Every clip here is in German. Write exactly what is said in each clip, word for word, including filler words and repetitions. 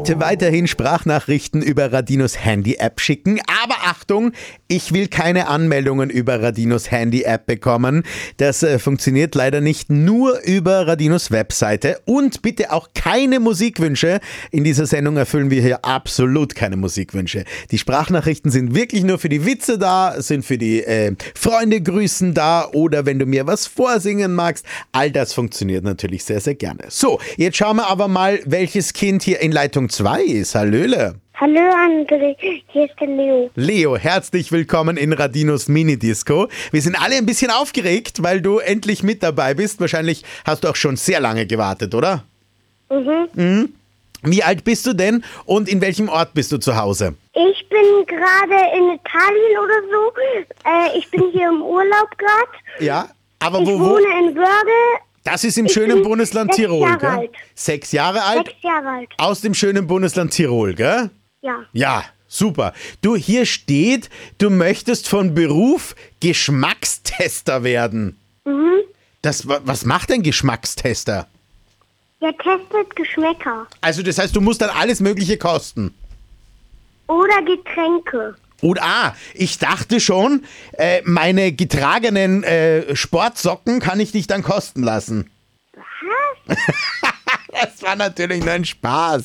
Bitte weiterhin Sprachnachrichten über Radinos Handy-App schicken. Aber Achtung, ich will keine Anmeldungen über Radinos Handy-App bekommen. Das äh, funktioniert leider nicht nur über Radinos Webseite. Und bitte auch keine Musikwünsche. In dieser Sendung erfüllen wir hier absolut keine Musikwünsche. Die Sprachnachrichten sind wirklich nur für die Witze da, sind für die äh, Freunde grüßen da oder wenn du mir was vorsingen magst. All das funktioniert natürlich sehr, sehr gerne. So, jetzt schauen wir aber mal, welches Kind hier in Leitung zwei ist. Hallöle. Hallo André, hier ist der Leo. Leo, herzlich willkommen in Radinos Mini-Disco. Wir sind alle ein bisschen aufgeregt, weil du endlich mit dabei bist. Wahrscheinlich hast du auch schon sehr lange gewartet, oder? Mhm. Mhm. Wie alt bist du denn und in welchem Ort bist du zu Hause? Ich bin gerade in Italien oder so. Äh, ich bin hier im Urlaub gerade. Ja, aber Ich wo, wo? wohne in Wörde. Das ist im Ich schönen bin Bundesland sechs Tirol, Jahre gell? alt. Sechs Jahre alt? Sechs Jahre alt. Aus dem schönen Bundesland Tirol, gell? Ja. Ja, super. Du, hier steht, du möchtest von Beruf Geschmackstester werden. Mhm. Das, wa- was macht ein Geschmackstester? Der testet Geschmäcker. Also das heißt, du musst dann alles Mögliche kosten. Oder Getränke. Und ah, ich dachte schon, äh, meine getragenen äh, Sportsocken kann ich dich dann kosten lassen. Was? Das war natürlich nur ein Spaß.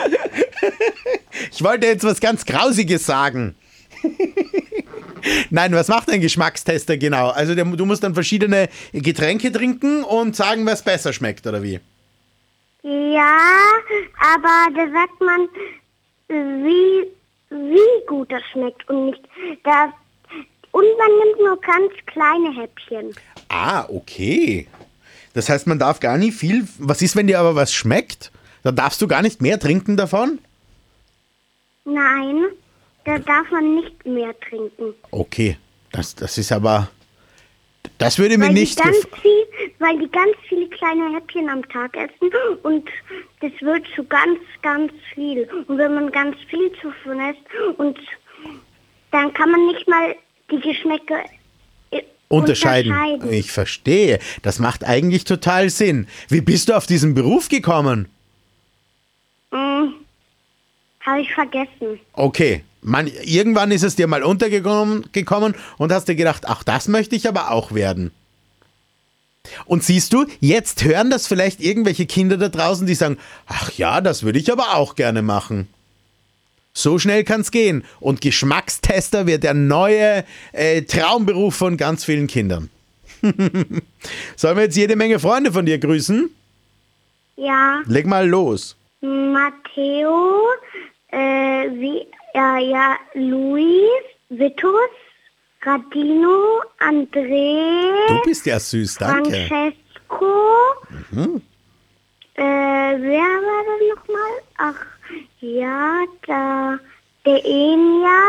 Ich wollte jetzt was ganz Grausiges sagen. Nein, was macht ein Geschmackstester genau? Also der, du musst dann verschiedene Getränke trinken und sagen, was besser schmeckt, oder wie? Ja, aber da sagt man, wie, wie gut das schmeckt und nicht das. Und man nimmt nur ganz kleine Häppchen. Ah, okay. Das heißt, man darf gar nicht viel... Was ist, wenn dir aber was schmeckt? Dann darfst du gar nicht mehr trinken davon? Nein, da darf man nicht mehr trinken. Okay, das, das ist aber... Das würde mir Weil die, nicht... ganz gef- viel, weil die ganz viele kleine Häppchen am Tag essen und das wird zu ganz, ganz viel. Und wenn man ganz viel davon isst, und dann kann man nicht mal die Geschmäcker äh, Unterscheiden. unterscheiden. Ich verstehe. Das macht eigentlich total Sinn. Wie bist du auf diesen Beruf gekommen? Hm, habe ich vergessen. Okay, man, irgendwann ist es dir mal untergekommen gekommen und hast dir gedacht, ach, das möchte ich aber auch werden. Und siehst du, jetzt hören das vielleicht irgendwelche Kinder da draußen, die sagen, ach ja, das würde ich aber auch gerne machen. So schnell kann's gehen. Und Geschmackstester wird der neue äh, Traumberuf von ganz vielen Kindern. Sollen wir jetzt jede Menge Freunde von dir grüßen? Ja, Leg mal los. Matteo, äh, wie, ja, ja, Luis, Vitus, Radino, André, Du bist ja süß, danke. Francesco, Mhm. äh, wer war das nochmal? Ach, ja, da, der Enya,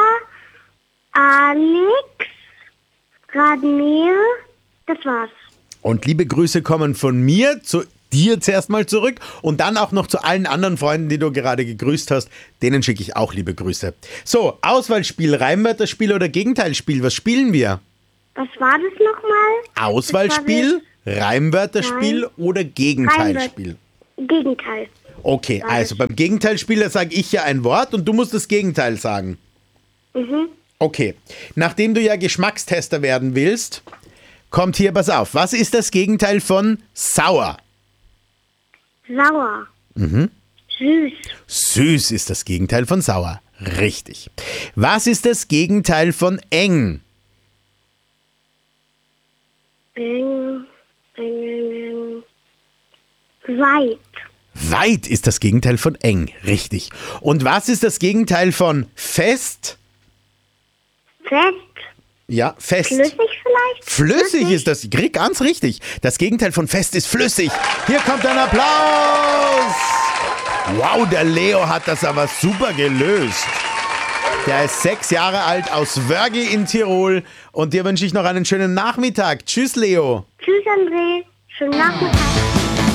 Alex, Radmir, das war's. Und liebe Grüße kommen von mir zu dir zuerst mal zurück und dann auch noch zu allen anderen Freunden, die du gerade gegrüßt hast. Denen schicke ich auch liebe Grüße. So, Auswahlspiel, Reimwörterspiel oder Gegenteilspiel, was spielen wir? Was war das nochmal? Auswahlspiel, Reimwörterspiel Nein. oder Gegenteilspiel? Gegenteil. Okay, War also beim Gegenteilspiel, da sage ich ja ein Wort und du musst das Gegenteil sagen. Mhm. Okay, nachdem du ja Geschmackstester werden willst, kommt hier, pass auf, was ist das Gegenteil von sauer? Sauer. Mhm. Süß. Süß ist das Gegenteil von sauer. Richtig. Was ist das Gegenteil von eng? Eng. Eng. Eng. Weit. Weit ist das Gegenteil von eng. Richtig. Und was ist das Gegenteil von fest? Fest. Ja, fest. Flüssig vielleicht? Flüssig ist das, Krieg ganz richtig. Das Gegenteil von fest ist flüssig. Hier kommt ein Applaus. Wow, der Leo hat das aber super gelöst. Der ist sechs Jahre alt, aus Wörgl in Tirol. Und dir wünsche ich noch einen schönen Nachmittag. Tschüss, Leo. Tschüss, André. Schönen Nachmittag.